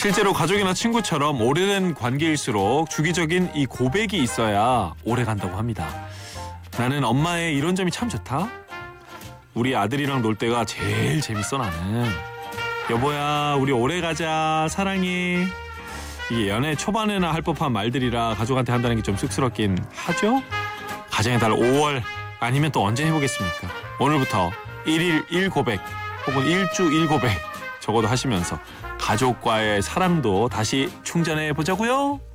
실제로 가족이나 친구처럼 오래된 관계일수록 주기적인 이 고백이 있어야 오래 간다고 합니다. 나는 엄마의 이런 점이 참 좋다. 우리 아들이랑 놀 때가 제일 재밌어 나는. 여보야 우리 오래 가자 사랑해. 이게 연애 초반에나 할 법한 말들이라 가족한테 한다는 게 좀 쑥스럽긴 하죠. 가정의 달 5월 아니면 또 언제 해보겠습니까. 오늘부터 1일 1고백 혹은 1주 1고백 적어도 하시면서 가족과의 사랑도 다시 충전해 보자고요.